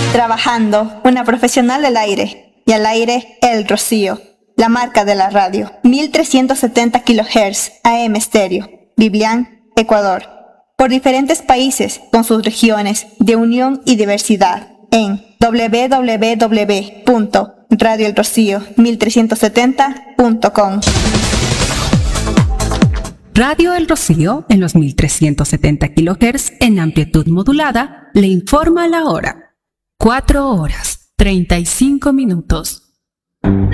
Trabajando, una profesional del aire. Y al aire, El Rocío, la marca de la radio. 1370 kHz AM estéreo. Biblián, Ecuador. Por diferentes países, con sus regiones de unión y diversidad. En www.radioelrocío1370.com. Radio El Rocío, en los 1370 kHz en amplitud modulada, le informa la hora. 4 horas, 35 minutos.